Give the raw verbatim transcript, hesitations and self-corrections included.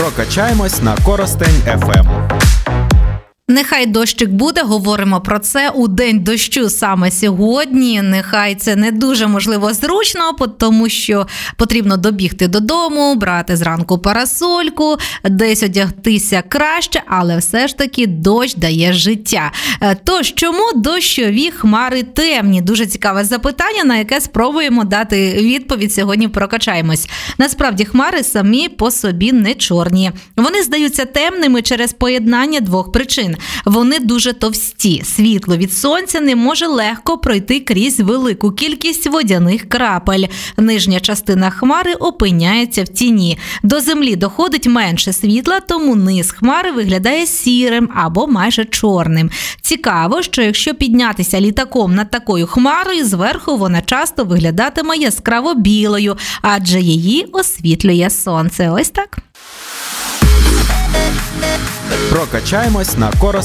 Прокачаємось на Коростень еф ем. Нехай дощик буде, говоримо про це у день дощу саме сьогодні. Нехай це не дуже, можливо, зручно, тому що потрібно добігти додому, брати зранку парасольку, десь одягтися краще, але все ж таки дощ дає життя. Тож, чому дощові хмари темні? Дуже цікаве запитання, на яке спробуємо дати відповідь сьогодні. Прокачаємось. Насправді, хмари самі по собі не чорні. Вони здаються темними через поєднання двох причин. Вони дуже товсті. Світло від сонця не може легко пройти крізь велику кількість водяних крапель. Нижня частина хмари опиняється в тіні. До землі доходить менше світла, тому низ хмари виглядає сірим або майже чорним. Цікаво, що якщо піднятися літаком над такою хмарою, зверху вона часто виглядатиме яскраво білою, адже її освітлює сонце. Ось так. Прокачаємось на Коростень.